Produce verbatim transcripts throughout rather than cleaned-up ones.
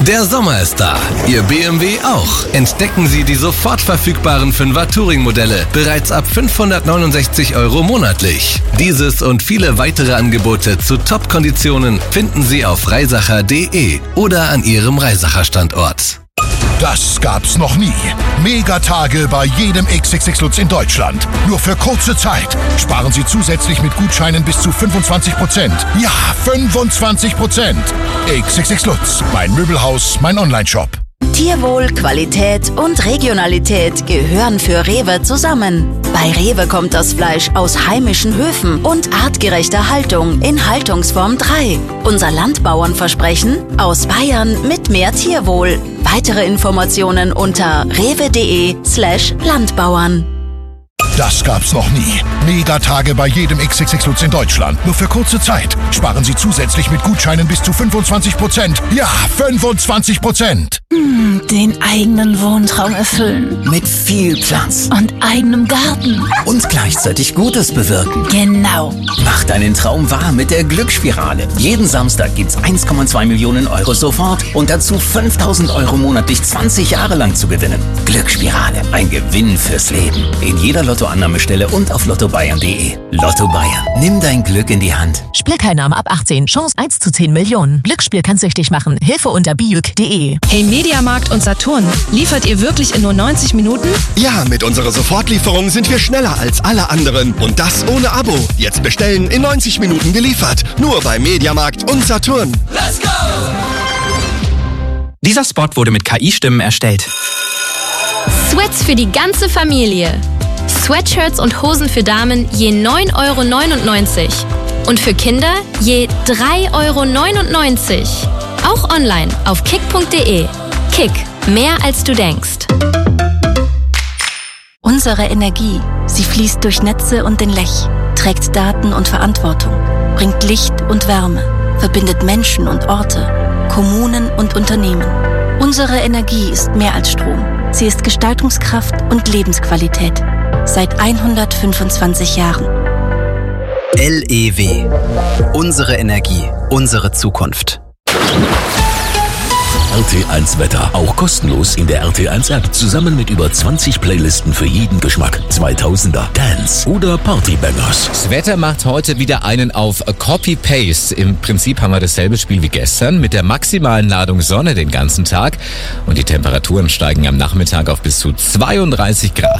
Der Sommer ist da. Ihr B M W auch. Entdecken Sie die sofort verfügbaren fünfer Touring-Modelle bereits ab fünfhundertneunundsechzig Euro monatlich. Dieses und viele weitere Angebote zu Top-Konditionen finden Sie auf reisacher punkt de oder an Ihrem Reisacher-Standort. Das gab's noch nie. Megatage bei jedem X X X Lutz in Deutschland. Nur für kurze Zeit. Sparen Sie zusätzlich mit Gutscheinen bis zu fünfundzwanzig Prozent. Ja, fünfundzwanzig Prozent. X X X Lutz, mein Möbelhaus, mein Onlineshop. Tierwohl, Qualität und Regionalität gehören für Rewe zusammen. Bei Rewe kommt das Fleisch aus heimischen Höfen und artgerechter Haltung in Haltungsform drei. Unser Landbauernversprechen: aus Bayern mit mehr Tierwohl. Weitere Informationen unter rewe.de slash Landbauern. Das gab's noch nie. Megatage bei jedem X X X Lutz in Deutschland. Nur für kurze Zeit. Sparen Sie zusätzlich mit Gutscheinen bis zu fünfundzwanzig Prozent. Ja, fünfundzwanzig Prozent. Hm, den eigenen Wohntraum erfüllen. Mit viel Platz. Und eigenem Garten. Und gleichzeitig Gutes bewirken. Genau. Mach deinen Traum wahr mit der Glücksspirale. Jeden Samstag gibt's eins Komma zwei Millionen Euro sofort und dazu fünftausend Euro monatlich zwanzig Jahre lang zu gewinnen. Glücksspirale. Ein Gewinn fürs Leben. In jeder Lottoannahmestelle und auf lotto bayern punkt de. Lotto Bayern. Nimm dein Glück in die Hand. Spielteilnahme ab achtzehn. Chance eins zu zehn Millionen. Glücksspiel kann süchtig machen. Hilfe unter biuk punkt de. Hey Mediamarkt und Saturn. Liefert ihr wirklich in nur neunzig Minuten? Ja, mit unserer Sofortlieferung sind wir schneller als alle anderen. Und das ohne Abo. Jetzt bestellen, in neunzig Minuten geliefert. Nur bei Mediamarkt und Saturn. Let's go! Dieser Spot wurde mit K I-Stimmen erstellt. Sweats für die ganze Familie. Sweatshirts und Hosen für Damen je neun Euro neunundneunzig. Und für Kinder je drei Euro neunundneunzig. Auch online auf kick punkt de. Kick, mehr als du denkst. Unsere Energie, sie fließt durch Netze und den Lech, trägt Daten und Verantwortung, bringt Licht und Wärme, verbindet Menschen und Orte, Kommunen und Unternehmen. Unsere Energie ist mehr als Strom. Sie ist Gestaltungskraft und Lebensqualität. Seit hundertfünfundzwanzig Jahren. L E W. Unsere Energie, unsere Zukunft. R T eins Wetter. Auch kostenlos in der R T eins App. Zusammen mit über zwanzig Playlisten für jeden Geschmack. zweitausender, Dance oder Partybangers. Das Wetter macht heute wieder einen auf Copy-Paste. Im Prinzip haben wir dasselbe Spiel wie gestern mit der maximalen Ladung Sonne den ganzen Tag. Und die Temperaturen steigen am Nachmittag auf bis zu zweiunddreißig Grad.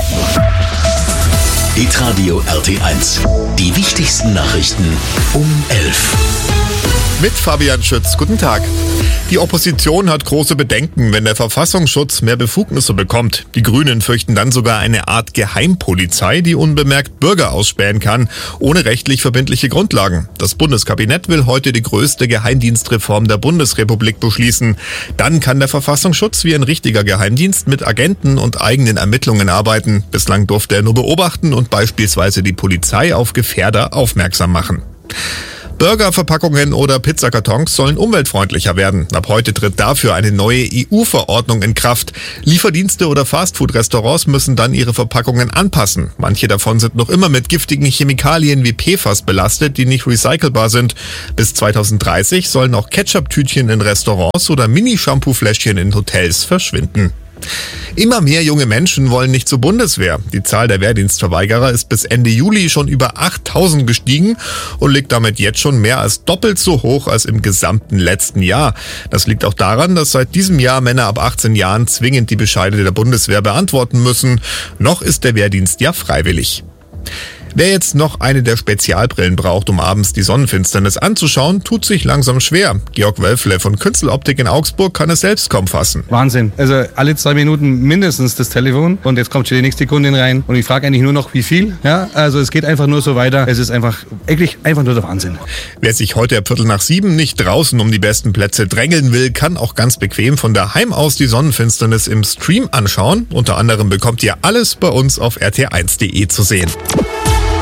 Hitradio R T eins. Die wichtigsten Nachrichten um elf. Mit Fabian Schütz. Guten Tag. Die Opposition hat große Bedenken, wenn der Verfassungsschutz mehr Befugnisse bekommt. Die Grünen fürchten dann sogar eine Art Geheimpolizei, die unbemerkt Bürger ausspähen kann, ohne rechtlich verbindliche Grundlagen. Das Bundeskabinett will heute die größte Geheimdienstreform der Bundesrepublik beschließen. Dann kann der Verfassungsschutz wie ein richtiger Geheimdienst mit Agenten und eigenen Ermittlungen arbeiten. Bislang durfte er nur beobachten und beispielsweise die Polizei auf Gefährder aufmerksam machen. Burgerverpackungen oder Pizzakartons sollen umweltfreundlicher werden. Ab heute tritt dafür eine neue E U-Verordnung in Kraft. Lieferdienste oder Fastfood-Restaurants müssen dann ihre Verpackungen anpassen. Manche davon sind noch immer mit giftigen Chemikalien wie P F A S belastet, die nicht recycelbar sind. Bis zweitausenddreißig sollen auch Ketchup-Tütchen in Restaurants oder Mini-Shampoo-Fläschchen in Hotels verschwinden. Immer mehr junge Menschen wollen nicht zur Bundeswehr. Die Zahl der Wehrdienstverweigerer ist bis Ende Juli schon über achttausend gestiegen und liegt damit jetzt schon mehr als doppelt so hoch als im gesamten letzten Jahr. Das liegt auch daran, dass seit diesem Jahr Männer ab achtzehn Jahren zwingend die Bescheide der Bundeswehr beantworten müssen. Noch ist der Wehrdienst ja freiwillig. Wer jetzt noch eine der Spezialbrillen braucht, um abends die Sonnenfinsternis anzuschauen, tut sich langsam schwer. Georg Wölfle von Künzeloptik in Augsburg kann es selbst kaum fassen. Wahnsinn. Also alle zwei Minuten mindestens das Telefon und jetzt kommt schon die nächste Kundin rein und ich frage eigentlich nur noch, wie viel. Ja, also es geht einfach nur so weiter. Es ist einfach, eigentlich einfach nur der Wahnsinn. Wer sich heute ab Viertel nach sieben nicht draußen um die besten Plätze drängeln will, kann auch ganz bequem von daheim aus die Sonnenfinsternis im Stream anschauen. Unter anderem bekommt ihr alles bei uns auf r t eins punkt de zu sehen.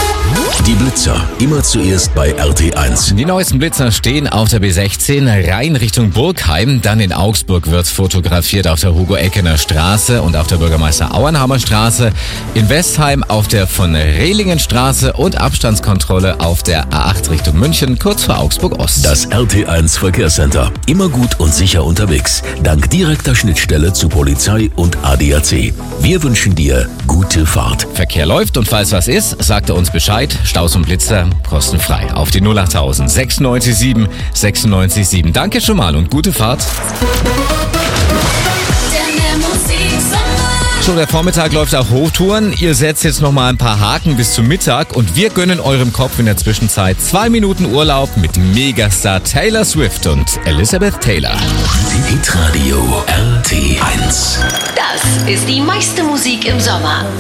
Die Blitzer, immer zuerst bei R T eins. Die neuesten Blitzer stehen auf der B sechzehn rein Richtung Burgheim. Dann in Augsburg wird fotografiert auf der Hugo-Eckener Straße und auf der Bürgermeister-Auenhammer Straße. In Westheim auf der von Rehlingenstraße und Abstandskontrolle auf der A acht Richtung München, kurz vor Augsburg Ost. Das R T eins Verkehrscenter. Immer gut und sicher unterwegs. Dank direkter Schnittstelle zu Polizei und A D A C. Wir wünschen dir gute Fahrt. Verkehr läuft und falls was ist, sagt er uns Bescheid. Staus und Blitzer kostenfrei auf die null achttausend sechsundneunzig sieben sechsundneunzig sieben. Danke schon mal und gute Fahrt. Schon der Vormittag läuft auf Hochtouren. Ihr setzt jetzt noch mal ein paar Haken bis zum Mittag und wir gönnen eurem Kopf in der Zwischenzeit zwei Minuten Urlaub mit Megastar Taylor Swift und Elizabeth Taylor. Hitradio R T eins. Das ist die meiste Musik im Sommer.